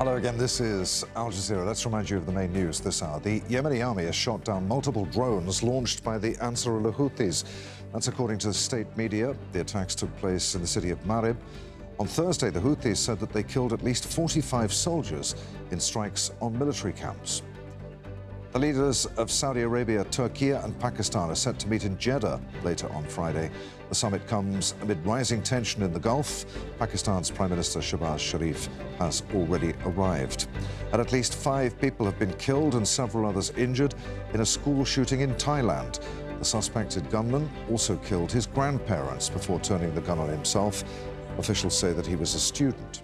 Hello again, this is Al Jazeera. Let's remind you of the main news this hour. The Yemeni army has shot down multiple drones launched by the Ansarullah Houthis. That's according to the state media. The attacks took place in the city of Marib. On Thursday, the Houthis said that they killed at least 45 soldiers in strikes on military camps. The leaders of Saudi Arabia, Turkey and Pakistan are set to meet in Jeddah later on Friday. The summit comes amid rising tension in the Gulf. Pakistan's Prime Minister Shehbaz Sharif has already arrived. And at least 5 people have been killed and several others injured in a school shooting in Thailand. The suspected gunman also killed his grandparents before turning the gun on himself. Officials say that he was a student.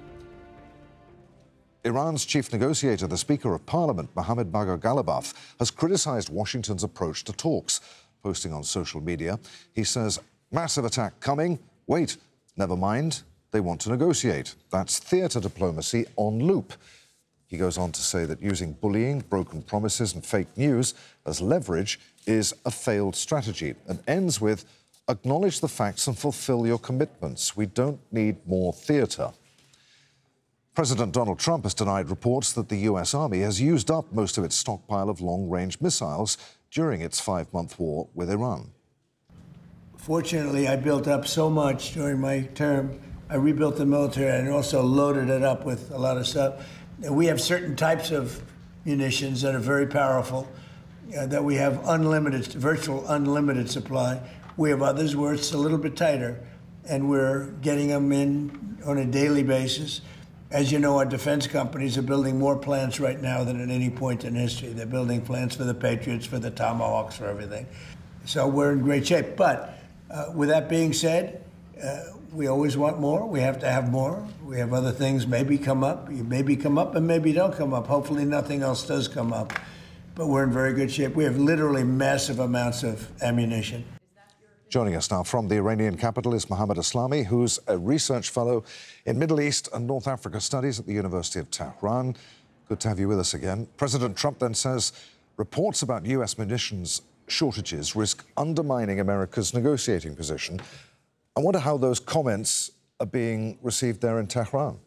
Iran's chief negotiator, the Speaker of Parliament, Mohammad Bagher Ghalibaf, has criticised Washington's approach to talks. Posting on social media, he says, massive attack coming. Wait, never mind, they want to negotiate. That's theatre diplomacy on loop. He goes on to say that using bullying, broken promises and fake news as leverage is a failed strategy, and ends with, acknowledge the facts and fulfil your commitments. We don't need more theatre. President Donald Trump has denied reports that the US Army has used up most of its stockpile of long-range missiles during its 5-month war with Iran. Fortunately, I built up so much during my term. I rebuilt the military and also loaded it up with a lot of stuff. We have certain types of munitions that are very powerful, that we have unlimited, virtual unlimited supply. We have others where it's a little bit tighter, and we're getting them in on a daily basis. As you know, our defense companies are building more plants right now than at any point in history. They're building plants for the Patriots, for the Tomahawks, for everything. So we're in great shape. But with that being said, we always want more. We have to have more. We have other things maybe come up. You maybe come up and maybe don't come up. Hopefully nothing else does come up. But we're in very good shape. We have literally massive amounts of ammunition. Joining us now from the Iranian capital is Mohammad Aslami, who's a research fellow in Middle East and North Africa studies at the University of Tehran. Good to have you with us again. President Trump then says reports about US munitions shortages risk undermining America's negotiating position. I wonder how those comments are being received there in Tehran.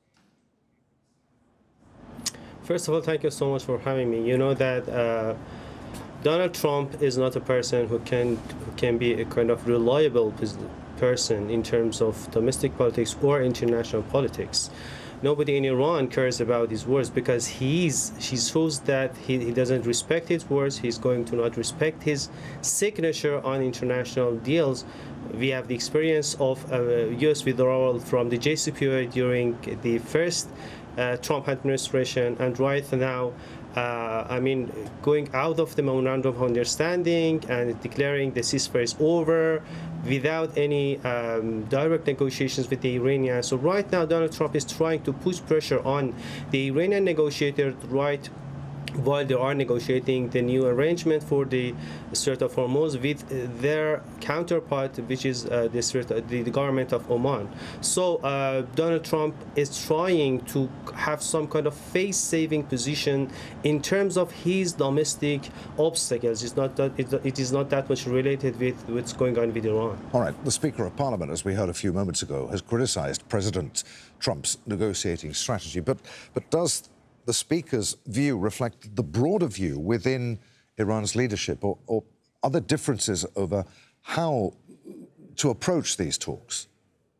First of all, thank you so much for having me. You know that Donald Trump is not a person who can be a kind of reliable person in terms of domestic politics or international politics. Nobody in Iran cares about his words because he shows that he doesn't respect his words. He's going to not respect his signature on international deals. We have the experience of U.S. withdrawal from the JCPOA during the first Trump administration, and right now, going out of the memorandum of understanding and declaring the ceasefire is over without any direct negotiations with the Iranians. So right now, Donald Trump is trying to push pressure on the Iranian negotiators right while they are negotiating the new arrangement for the Strait of Hormuz with their counterpart, which is the government of Oman. So Donald Trump is trying to have some kind of face-saving position in terms of his domestic obstacles. It is not that much related with what's going on with Iran. All right. The Speaker of Parliament, as we heard a few moments ago, has criticized President Trump's negotiating strategy. But does the Speaker's view reflect the broader view within Iran's leadership, or other differences over how to approach these talks?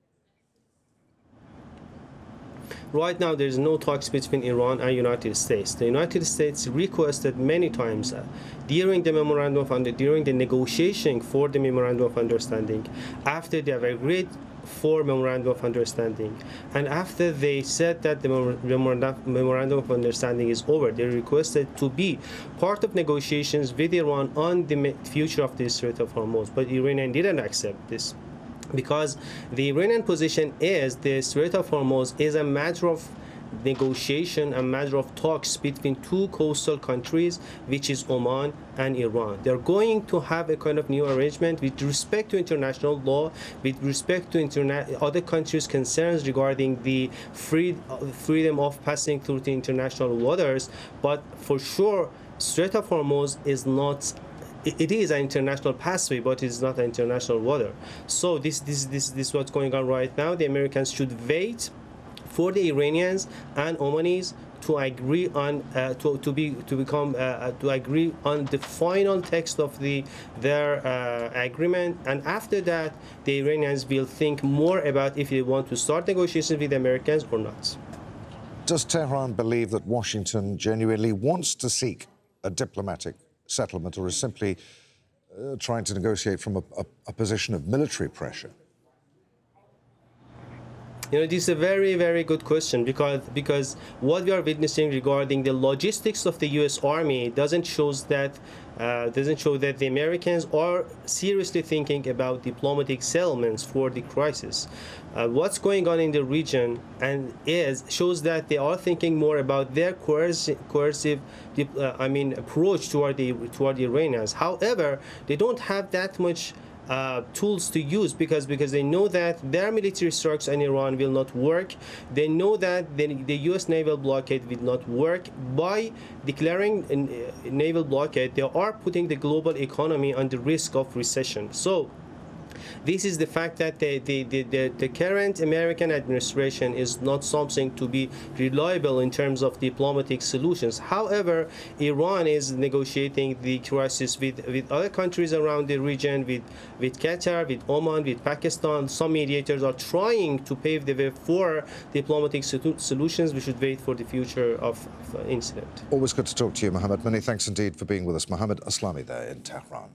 Right now, there is no talks between Iran and United States. The United States requested many times during the negotiation for the memorandum of understanding, after they have agreed for memorandum of understanding, and after they said that the memorandum of understanding is over, they requested to be part of negotiations with Iran on the future of the Strait of Hormuz. But Iran didn't accept this, because the Iranian position is the Strait of Hormuz is a matter of negotiation, a matter of talks between two coastal countries, which is Oman and Iran. They're going to have a kind of new arrangement with respect to international law, with respect to other countries' concerns regarding the freedom of passing through the international waters. But for sure, Strait of Hormuz is not. It is an international passway, but it's not an international water. So this is what's going on right now. The Americans should wait for the Iranians and Omanis to agree on to agree on the final text of their agreement, and after that the Iranians will think more about if they want to start negotiations with the Americans or not. Does Tehran believe that Washington genuinely wants to seek a diplomatic settlement, or is simply trying to negotiate from a position of military pressure? You know, this is a very, very good question, because what we are witnessing regarding the logistics of the U.S. Army doesn't show that the Americans are seriously thinking about diplomatic settlements for the crisis. What's going on in the region shows that they are thinking more about their coercive approach toward the Iranians. However, they don't have that much tools to use because they know that their military strikes on Iran will not work. They know that the U.S. naval blockade will not work. By declaring a naval blockade, they are putting the global economy on the risk of recession. So this is the fact that the current American administration is not something to be reliable in terms of diplomatic solutions. However, Iran is negotiating the crisis with other countries around the region, with Qatar, with Oman, with Pakistan. Some mediators are trying to pave the way for diplomatic solutions. We should wait for the future of incident. Always good to talk to you, Mohammed. Many thanks indeed for being with us. Mohammed Aslami there in Tehran.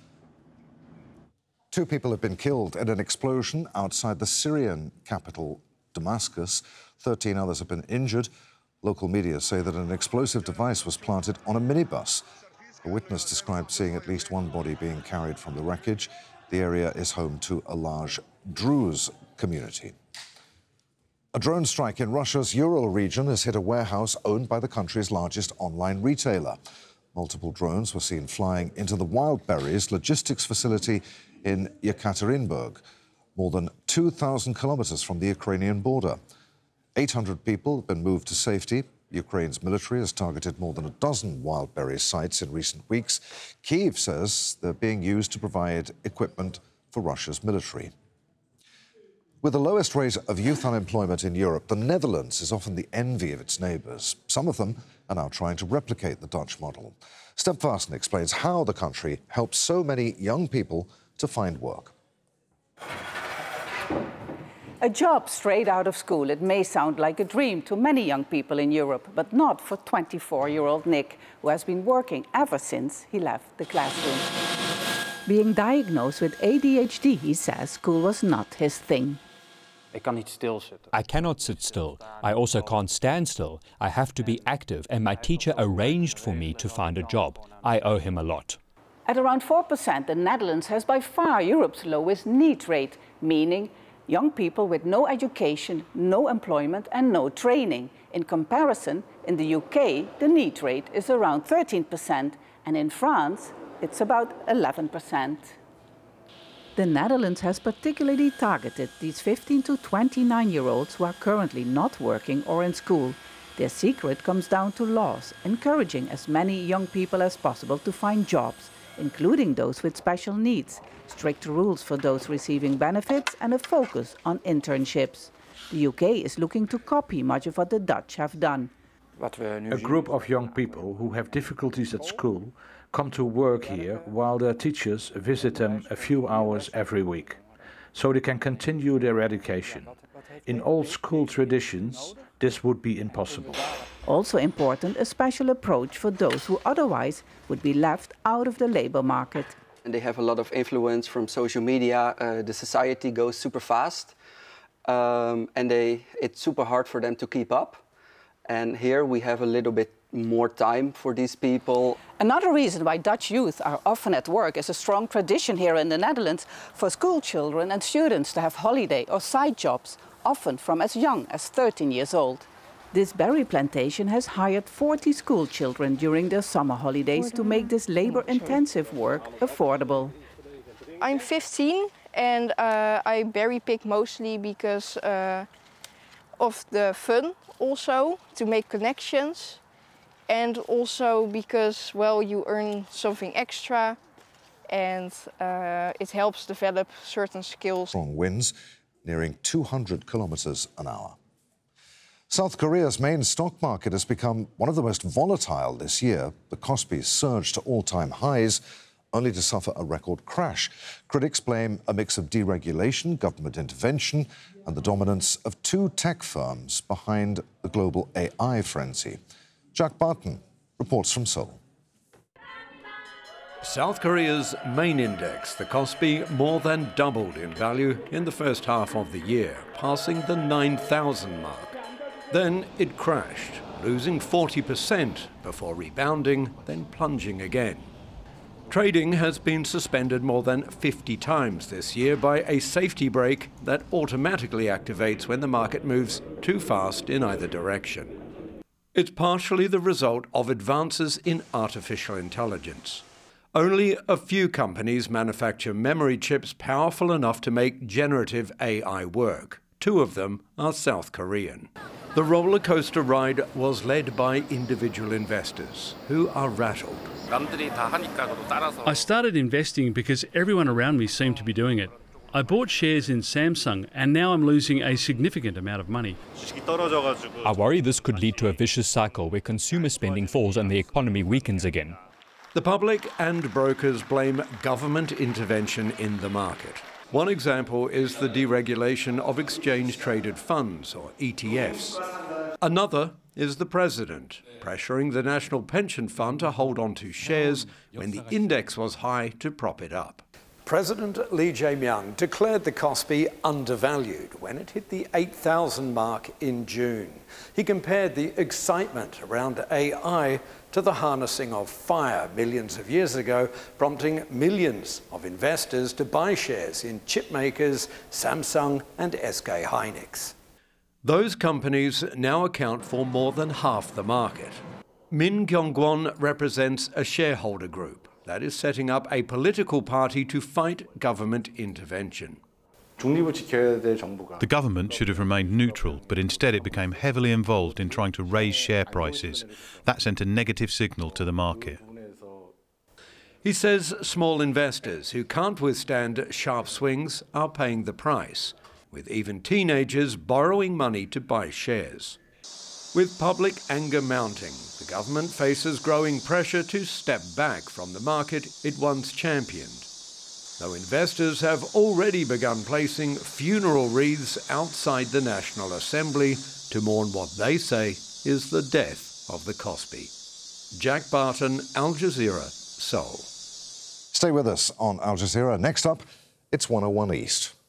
2 people have been killed in an explosion outside the Syrian capital, Damascus. 13 others have been injured. Local media say that an explosive device was planted on a minibus. A witness described seeing at least one body being carried from the wreckage. The area is home to a large Druze community. A drone strike in Russia's Ural region has hit a warehouse owned by the country's largest online retailer. Multiple drones were seen flying into the Wildberries logistics facility in Yekaterinburg, more than 2,000 kilometers from the Ukrainian border. 800 people have been moved to safety. Ukraine's military has targeted more than a dozen Wildberries sites in recent weeks. Kyiv says they're being used to provide equipment for Russia's military. With the lowest rate of youth unemployment in Europe, the Netherlands is often the envy of its neighbours. Some of them are now trying to replicate the Dutch model. Step Vassen explains how the country helps so many young people to find work. A job straight out of school. It may sound like a dream to many young people in Europe, but not for 24-year-old Nick, who has been working ever since he left the classroom. Being diagnosed with ADHD, he says school was not his thing. I cannot sit still. I also can't stand still. I have to be active, and my teacher arranged for me to find a job. I owe him a lot. At around 4%, the Netherlands has by far Europe's lowest NEET rate, meaning young people with no education, no employment and no training. In comparison, in the UK, the NEET rate is around 13%, and in France, it's about 11%. The Netherlands has particularly targeted these 15 to 29-year-olds who are currently not working or in school. Their secret comes down to laws, encouraging as many young people as possible to find jobs, including those with special needs, strict rules for those receiving benefits and a focus on internships. The UK is looking to copy much of what the Dutch have done. A group of young people who have difficulties at school come to work here while their teachers visit them a few hours every week, so they can continue their education. In old school traditions, this would be impossible. Also important, a special approach for those who otherwise would be left out of the labour market. And they have a lot of influence from social media. The society goes super fast, and it's super hard for them to keep up. And here we have a little bit more time for these people. Another reason why Dutch youth are often at work is a strong tradition here in the Netherlands for school children and students to have holiday or side jobs, often from as young as 13 years old. This berry plantation has hired 40 school children during their summer holidays to make this labor-intensive work affordable. I'm 15 and I berry pick mostly because of the fun also, to make connections, and also because, well, you earn something extra and it helps develop certain skills. Strong winds nearing 200 kilometers an hour. South Korea's main stock market has become one of the most volatile this year. The Kospi surged to all-time highs, only to suffer a record crash. Critics blame a mix of deregulation, government intervention, and the dominance of two tech firms behind the global AI frenzy. Jack Barton reports from Seoul. South Korea's main index, the Kospi, more than doubled in value in the first half of the year, passing the 9,000 mark. Then it crashed, losing 40% before rebounding, then plunging again. Trading has been suspended more than 50 times this year by a safety brake that automatically activates when the market moves too fast in either direction. It's partially the result of advances in artificial intelligence. Only a few companies manufacture memory chips powerful enough to make generative AI work. Two of them are South Korean. The roller coaster ride was led by individual investors who are rattled. I started investing because everyone around me seemed to be doing it. I bought shares in Samsung and now I'm losing a significant amount of money. I worry this could lead to a vicious cycle where consumer spending falls and the economy weakens again. The public and brokers blame government intervention in the market. One example is the deregulation of exchange-traded funds, or ETFs. Another is the president, pressuring the National Pension Fund to hold on to shares when the index was high to prop it up. President Lee Jae-myung declared the Kospi undervalued when it hit the 8,000 mark in June. He compared the excitement around AI to the harnessing of fire millions of years ago, prompting millions of investors to buy shares in chip makers Samsung and SK Hynix. Those companies now account for more than half the market. Min Kyung-kwon represents a shareholder group that is setting up a political party to fight government intervention. The government should have remained neutral, but instead it became heavily involved in trying to raise share prices. That sent a negative signal to the market. He says small investors who can't withstand sharp swings are paying the price, with even teenagers borrowing money to buy shares. With public anger mounting, the government faces growing pressure to step back from the market it once championed. Though investors have already begun placing funeral wreaths outside the National Assembly to mourn what they say is the death of the Kospi. Jack Barton, Al Jazeera, Seoul. Stay with us on Al Jazeera. Next up, it's 101 East.